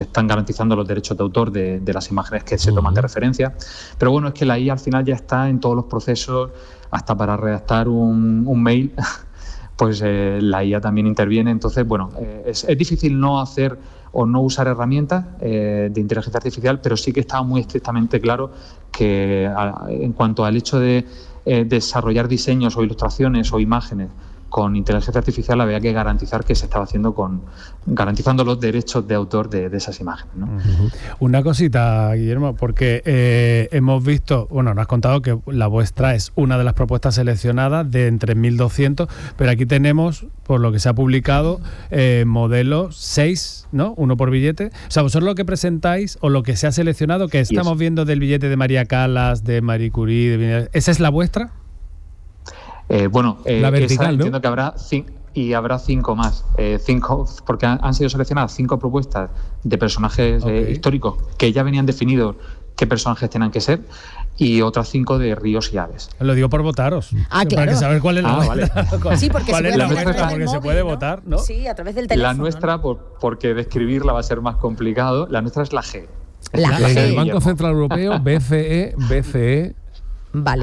están garantizando los derechos de autor de las imágenes que se toman de referencia. Pero bueno, es que la IA al final ya está en todos los procesos, hasta para redactar un mail, pues la IA también interviene. Entonces, bueno, es difícil no hacer o no usar herramientas de inteligencia artificial, pero sí que está muy estrictamente claro que en cuanto al hecho de desarrollar diseños o ilustraciones o imágenes con inteligencia artificial, había que garantizar que se estaba haciendo garantizando los derechos de autor de esas imágenes, ¿no? Una cosita, Guillermo, porque hemos visto, bueno, nos has contado que la vuestra es una de las propuestas seleccionadas de entre 1.200, pero aquí tenemos, por lo que se ha publicado, modelos 6, ¿no? Uno por billete. O sea, vosotros lo que presentáis o lo que se ha seleccionado, que estamos viendo del billete de María Callas, de Marie Curie, ¿esa es la vuestra? La vertical, ¿no? Entiendo que habrá 5 más. 5, porque han sido seleccionadas 5 propuestas de personajes históricos que ya venían definidos qué personajes tenían que ser, y otras 5 de ríos y aves. Lo digo por votaros. Claro. Para saber cuál es la vuestra. Vale. Sí, porque ¿cuál es la vuestra? Porque se puede votar, ¿no? Sí, a través del teléfono. La nuestra, porque describirla va a ser más complicado, la nuestra es la G. El Banco Central Europeo, BCE. Vale.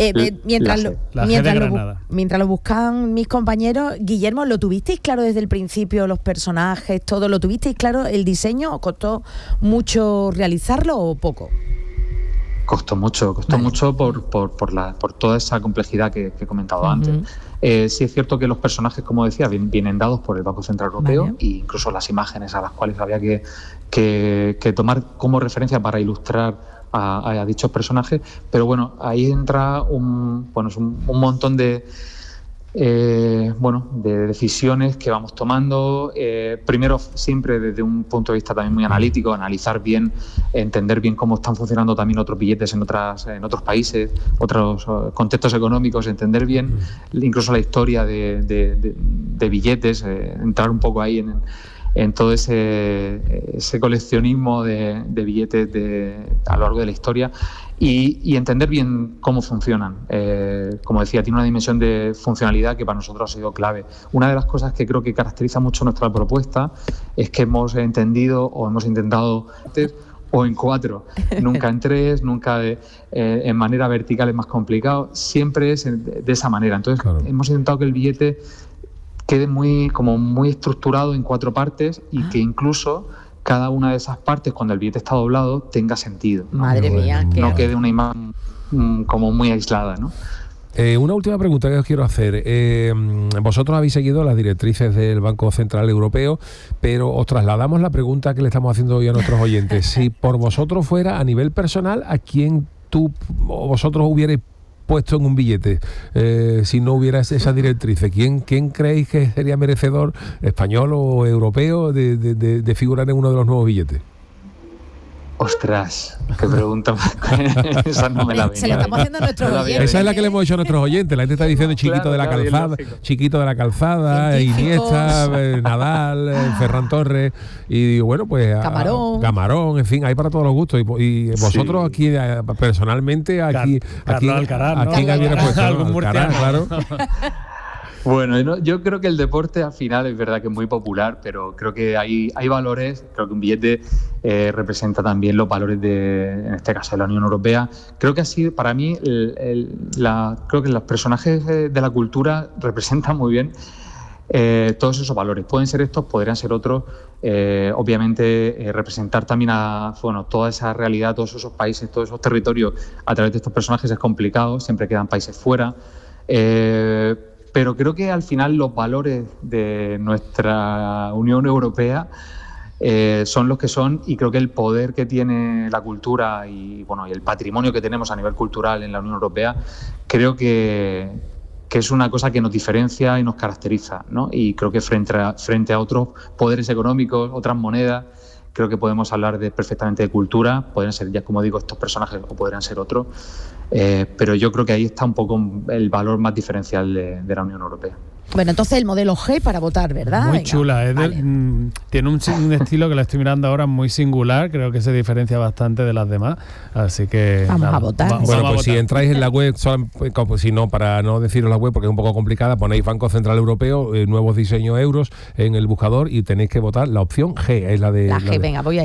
Mientras lo buscan mis compañeros, Guillermo, ¿lo tuvisteis claro desde el principio, los personajes, todo? ¿Lo tuvisteis claro el diseño? ¿Os costó mucho realizarlo o poco? Costó mucho por toda esa complejidad que he comentado antes. Sí es cierto que los personajes, como decía, vienen dados por el Banco Central Europeo, e incluso las imágenes a las cuales había que tomar como referencia para ilustrar a dichos personajes, pero bueno, ahí entra un montón de decisiones que vamos tomando. Primero, siempre desde un punto de vista también muy analítico, analizar bien, entender bien cómo están funcionando también otros billetes en otros países, otros contextos económicos, entender bien incluso la historia de billetes, entrar un poco ahí en todo ese coleccionismo de billetes a lo largo de la historia y entender bien cómo funcionan. Como decía, tiene una dimensión de funcionalidad que para nosotros ha sido clave. Una de las cosas que creo que caracteriza mucho nuestra propuesta es que hemos entendido o hemos intentado o en 4, nunca en 3, nunca en manera vertical es más complicado, siempre es de esa manera. Entonces, hemos intentado que el billete quede muy estructurado en 4 partes y que incluso cada una de esas partes, cuando el billete está doblado, tenga sentido, ¿no? Madre mía. No quede una imagen como muy aislada, ¿no? Una última pregunta que os quiero hacer. Vosotros habéis seguido las directrices del Banco Central Europeo, pero os trasladamos la pregunta que le estamos haciendo hoy a nuestros oyentes. Si por vosotros fuera, a nivel personal, ¿a quién tú o vosotros hubierais puesto en un billete, si no hubiera esa directriz? ¿Quién creéis que sería merecedor, español o europeo, de figurar en uno de los nuevos billetes? Ostras, qué pregunta. Esa no me la venía. Se la estamos haciendo a nuestros oyentes. Esa es la que le hemos hecho a nuestros oyentes. La gente está diciendo Chiquito de la Calzada, Iniesta, Nadal, Ferran Torres, y bueno, pues Camarón, en fin, hay para todos los gustos. Y vosotros aquí, personalmente, ¿a quién habéis puesto? Alcaraz, claro. Bueno, yo creo que el deporte al final es verdad que es muy popular, pero creo que hay valores. Creo que un billete representa también los valores en este caso de la Unión Europea. Creo que así, para mí, creo que los personajes de la cultura representan muy bien todos esos valores. Pueden ser estos, podrían ser otros. Obviamente representar también toda esa realidad, todos esos países, todos esos territorios a través de estos personajes es complicado, siempre quedan países fuera. Pero creo que al final los valores de nuestra Unión Europea son los que son, y creo que el poder que tiene la cultura y el patrimonio que tenemos a nivel cultural en la Unión Europea, creo que es una cosa que nos diferencia y nos caracteriza, ¿no? Y creo que frente a otros poderes económicos, otras monedas, creo que podemos hablar perfectamente de cultura. Podrían ser, ya como digo, estos personajes o podrían ser otros, pero yo creo que ahí está un poco el valor más diferencial de la Unión Europea. Bueno, entonces el modelo G para votar, ¿verdad? Muy chula, tiene un estilo que la estoy mirando ahora muy singular, creo que se diferencia bastante de las demás, así que vamos a votar. Si entráis en la web, si no, para no deciros la web porque es un poco complicada, ponéis Banco Central Europeo, nuevos diseños euros en el buscador y tenéis que votar la opción G, es la de... La G, venga, voy a